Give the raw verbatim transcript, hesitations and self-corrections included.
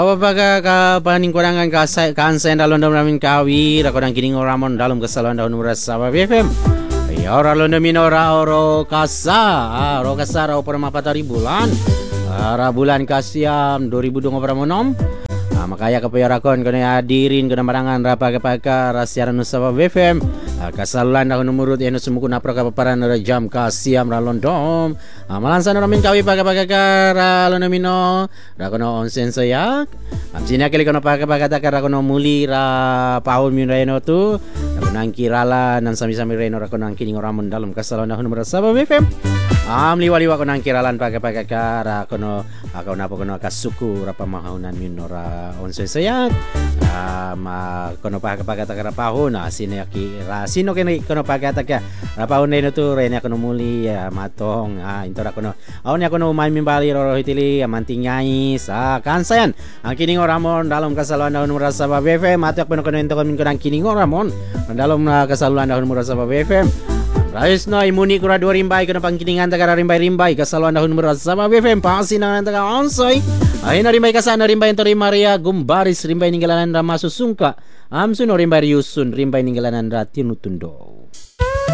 Apabaka ka paning kurangan ka sa kansen dalon namin kawi ra kodang kining oramon dalom kasalon daun muras sa B F M. Ya ora lo minora oro kasa, oro kasa ra por mapatari bulan. Ara bulan kasiam dua ribu dua puluh enam. Ah, makaya kapayarakon kono hadirin kono marangan rapa kapaka rasiaran nusa B F M. Kasalulan dah numurut yang sumuku napra kapaparan ra jam kasiam ra londom. Malansan ramin kawi paga-paga ra lonomino ra kono onsen soyak. Amsina kali kono paga-paga takara kono muli ra paun minreno tu. Nang kirala nan sami-sami reno ra kono kining oramon dalem kasalulan dah numurut sa B F M. Am liwa-liwa kono ang kiralan paga-paga ra kono ako na po kono kasuku ra pamahunan minora onsen soyak. Um, uh, kono paga-paga takara pahon sinaki ra sino kini kono pagkataka rapahon na ito rin ako muli uh, matong uh, intora kono awon ako no may mimbali roro hitili amanting nyais ah kansayan ang kining oramon dalam kasaluan dahon mura sa B F M ato ako kono ento kami ko ng kining oramon dalam uh, kasaluan dahon mura sa B F M Rais no imuni kura dua rimbay kono pangkiningan tagara rimbay-rimbay kasaluan dahon mura sa B F M pasinan taga onsoy ay na rimbay kasana rimbay ento Maria Gumbaris rimbay ninggalanan ra masusungka amsun no rimbay Yusun rimbay ninggalanan ra tinutundo